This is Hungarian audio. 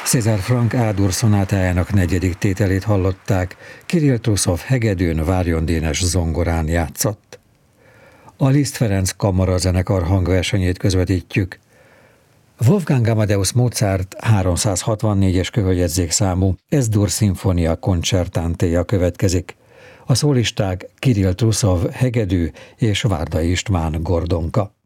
César Franck A-dur szonátájának 4. tételét hallották, Kirill Truszov hegedűn, Várjon Dénes zongorán játszott. A Liszt Ferenc kamarazenekar hangversenyét közvetítjük. Wolfgang Amadeus Mozart 364-es köhöljegyzékszámú S-dur szimfónia koncertantéja következik. A szólisták Kirill Truszov hegedű és Várda István gordonka.